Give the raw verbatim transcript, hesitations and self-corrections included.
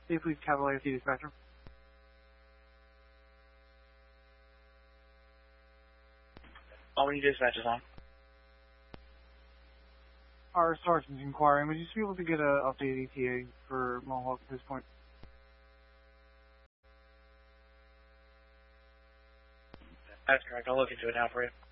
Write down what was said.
Hey, please, Cavalier City Dispatcher. Albany Dispatch is on. Our sergeant's inquiring. Would you just be able to get an updated E T A for Mohawk at this point? That's correct. I'll look into it now for you.